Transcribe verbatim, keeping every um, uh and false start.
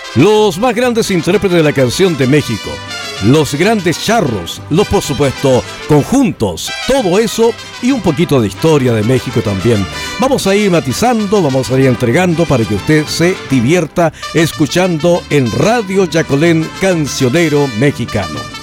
Los más grandes intérpretes de la canción de México, los grandes charros, los por supuesto conjuntos, todo eso y un poquito de historia de México también. Vamos a ir matizando, vamos a ir entregando para que usted se divierta escuchando en Radio Yacolén Cancionero Mexicano.